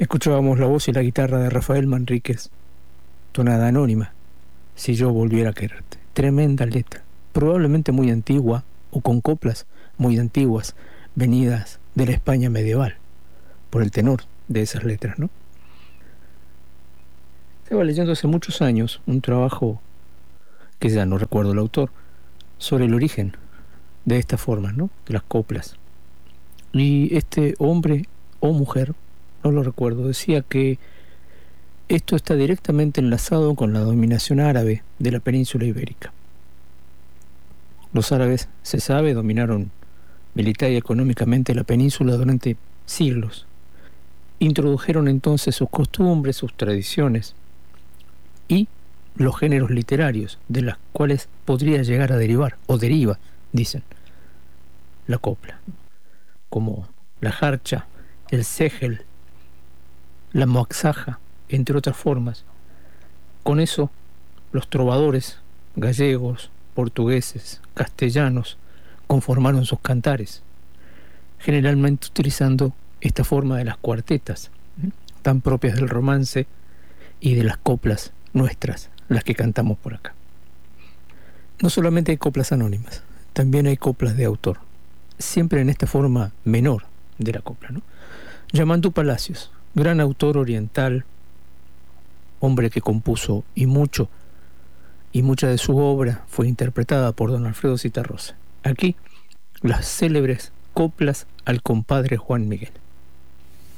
Escuchábamos la voz y la guitarra de Rafael Manríquez, tonada anónima, Si yo volviera a quererte. Tremenda letra, probablemente muy antigua o con coplas muy antiguas, venidas de la España medieval, por el tenor de esas letras, ¿no? Estaba leyendo hace muchos años un trabajo, que ya no recuerdo el autor, sobre el origen de estas formas, ¿no? De las coplas. Y este hombre o mujer, no lo recuerdo, decía que esto está directamente enlazado con la dominación árabe de la península ibérica. Los árabes, se sabe, dominaron militar y económicamente la península durante siglos. Introdujeron entonces sus costumbres, sus tradiciones y los géneros literarios de los cuales podría llegar a derivar, o deriva, dicen, la copla, como la jarcha, el segel, la moaxaja, entre otras formas. Con eso, los trovadores gallegos, portugueses, castellanos conformaron sus cantares, generalmente utilizando esta forma de las cuartetas, tan propias del romance y de las coplas nuestras, las que cantamos por acá. No solamente hay coplas anónimas, también hay coplas de autor, siempre en esta forma menor de la copla, ¿no? Yamandú Palacios, gran autor oriental, hombre que compuso y mucha de su obra fue interpretada por don Alfredo Zitarrosa. Aquí, las célebres coplas al compadre Juan Miguel.